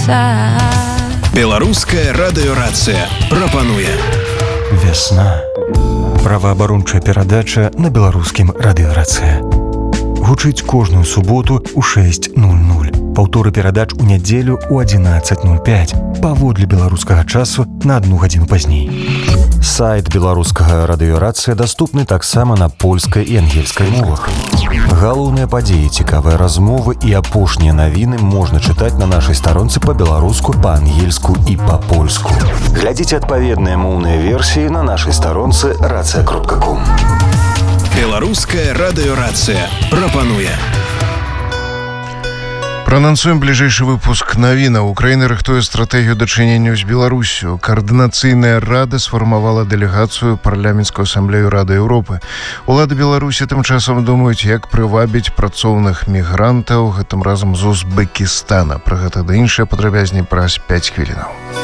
inside. Беларуская радыёрацыя прапануе Вясна. Праваабарончая перадача на беларускім радыёрацыя. Гучыць кожную суботу ў 6:00. Паўторы перадач у нядзелю ў 11:05. Паводле беларускага часу на 1 гадзіну пазней. Сайт беларускага радыёрацыя даступны таксама на польскай і ангельскай мовах. Галоўныя падзеі, цікавыя размовы і апошнія навіны можна чытаць на нашай старонцы па-беларуску, па-ангельску і па-польску. Глядзіце адпаведныя моўныя версіі на нашай старонцы racja.com. Беларуская радыёрацыя прапануе. Пранансуем бліжэйшы выпуск навінаў. Украіна рыхтуе стратэгію дачынення з Беларусю. Каардынацыйная рада сфармавала дэлегацыю парламенцкую асамблею Рады Еўропы. Улады Беларусі тым часам думаюць, як прывабіць працоўных мігрантаў, гэтым разам з Узбекістана. Пра гэта ды іншае падрабязней праз 5 хвілінаў.